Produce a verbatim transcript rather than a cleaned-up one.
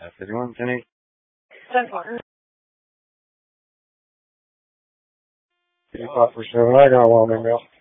Uh, fifty-one, ten eight. ten four. eighty-five for seven. I got one email.